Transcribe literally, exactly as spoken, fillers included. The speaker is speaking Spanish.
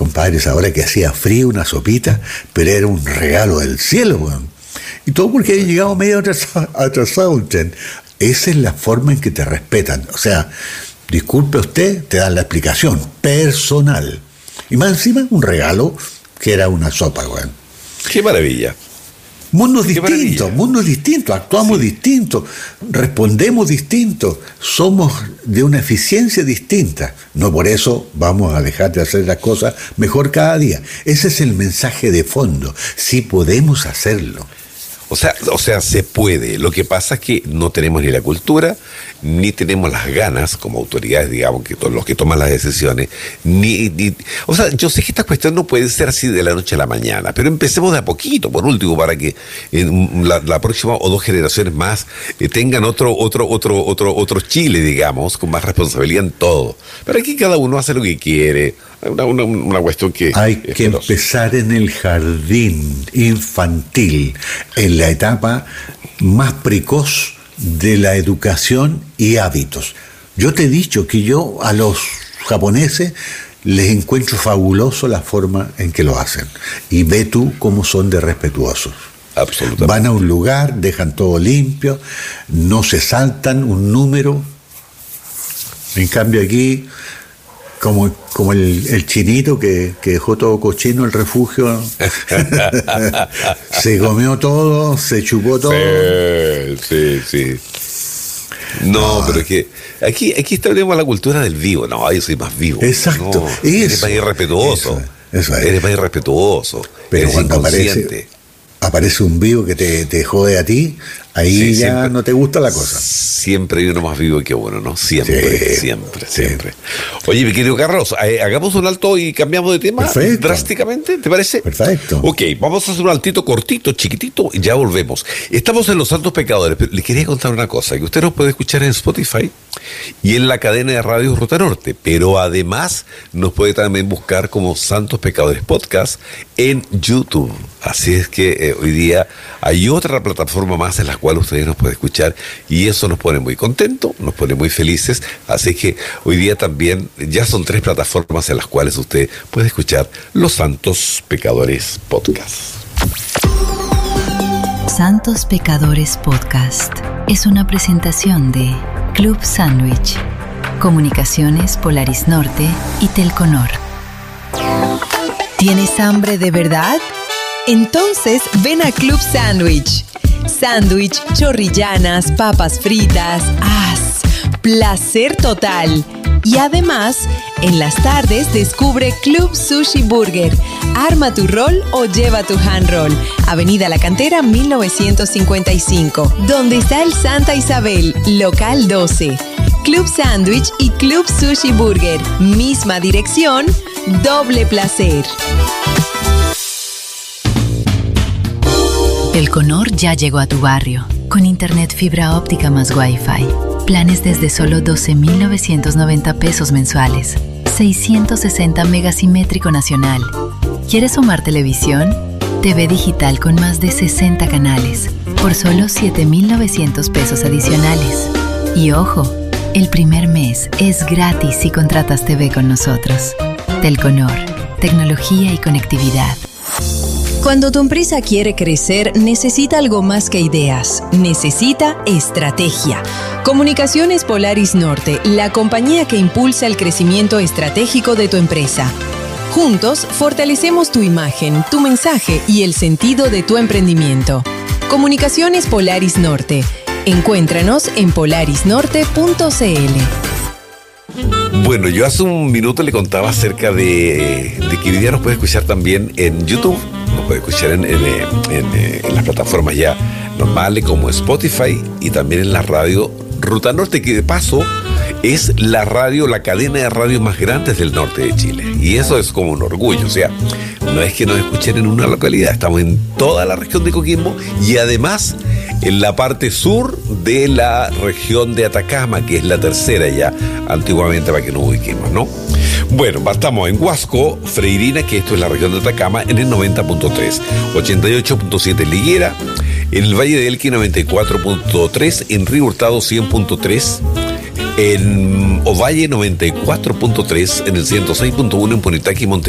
compadre, esa hora que hacía frío, una sopita, pero era un regalo del cielo, weón. Y todo porque había llegado medio atrasado, atrasado un tren. Esa es la forma en que te respetan. O sea, disculpe usted, te dan la explicación personal. Y más encima, un regalo que era una sopa, weón. ¡Qué maravilla! Mundos distintos, mundos distintos, actuamos sí. distintos, respondemos distintos, somos de una eficiencia distinta. No por eso vamos a dejar de hacer las cosas mejor cada día. Ese es el mensaje de fondo. Sí podemos hacerlo. O sea, o sea, se puede. Lo que pasa es que no tenemos ni la cultura, ni tenemos las ganas, como autoridades, digamos, que todos los que toman las decisiones, ni, ni... O sea, yo sé que esta cuestión no puede ser así de la noche a la mañana, pero empecemos de a poquito, por último, para que en la, la próxima o dos generaciones más eh, tengan otro, otro, otro, otro, otro Chile, digamos, con más responsabilidad en todo. Pero aquí cada uno hace lo que quiere. Una, una, una cuestión que... Hay que empezar en el jardín infantil, en la etapa más precoz de la educación y hábitos. Yo te he dicho que yo a los japoneses les encuentro fabuloso la forma en que lo hacen. Y ve tú cómo son de respetuosos. Absolutamente. Van a un lugar, dejan todo limpio, no se saltan un número. En cambio aquí... Como, como el, el chinito que, que dejó todo cochino el refugio. Se comió todo, se chupó todo. Sí, sí, sí. No, no, pero es que aquí, aquí tenemos la cultura del vivo. No, yo soy más vivo. Exacto. No, eso, eres más irrespetuoso. Eso, eso es. Eres más irrespetuoso. Pero eres cuando aparece, aparece un vivo que te, te jode a ti, ahí sí, ya siempre, no te gusta la cosa. Siempre hay uno más vivo que uno, ¿no? Siempre, sí, siempre, sí. siempre. Oye, mi querido Carlos, eh, hagamos un alto y cambiamos de tema. Perfecto. Drásticamente, ¿te parece? Perfecto. Ok, vamos a hacer un altito cortito, chiquitito, y ya volvemos. Estamos en Los Santos Pecadores, pero les quería contar una cosa, que usted nos puede escuchar en Spotify y en la cadena de radio Ruta Norte, pero además nos puede también buscar como Santos Pecadores Podcast en YouTube. Así es que eh, hoy día hay otra plataforma más en la cual ustedes nos pueden escuchar y eso nos pone muy contentos, nos pone muy felices. Así que hoy día también ya son tres plataformas en las cuales usted puede escuchar Los Santos Pecadores Podcast. Santos Pecadores Podcast es una presentación de Club Sandwich, Comunicaciones Polaris Norte y Telconor. ¿Tienes hambre de verdad? Entonces ven a Club Sandwich. Sándwich, chorrillanas, papas fritas, ¡as! Placer total. Y además, en las tardes descubre Club Sushi Burger. Arma tu rol o lleva tu hand roll. Avenida La Cantera mil novecientos cincuenta y cinco, donde está el Santa Isabel, local doce. Club Sandwich y Club Sushi Burger. Misma dirección, doble placer. Telconor ya llegó a tu barrio, con internet fibra óptica más Wi-Fi. Planes desde solo doce mil novecientos noventa pesos mensuales. seiscientos sesenta megasimétrico nacional. ¿Quieres sumar televisión? T V digital con más de sesenta canales, por solo siete mil novecientos pesos adicionales. Y ojo, el primer mes es gratis si contratas T V con nosotros. Telconor, tecnología y conectividad. Cuando tu empresa quiere crecer, necesita algo más que ideas. Necesita estrategia. Comunicaciones Polaris Norte, la compañía que impulsa el crecimiento estratégico de tu empresa. Juntos, fortalecemos tu imagen, tu mensaje y el sentido de tu emprendimiento. Comunicaciones Polaris Norte. Encuéntranos en polaris norte punto c l. Bueno, yo hace un minuto le contaba acerca de, de que hoy día nos puede escuchar también en YouTube. Nos puede escuchar en, en, en, en las plataformas ya normales como Spotify y también en la radio Ruta Norte, que de paso es la radio, la cadena de radio más grande del norte de Chile. Y eso es como un orgullo. O sea, no es que nos escuchen en una localidad, estamos en toda la región de Coquimbo y además en la parte sur de la región de Atacama, que es la tercera ya, antiguamente, para que nos ubiquemos, ¿no? Bueno, estamos en Huasco, Freirina, que esto es la región de Atacama, en el noventa punto tres, ochenta y ocho punto siete en Liguera, en el Valle de Elqui noventa y cuatro punto tres, en Río Hurtado cien punto tres, en Ovalle noventa y cuatro punto tres, en el ciento seis punto uno en Punitaqui, Monte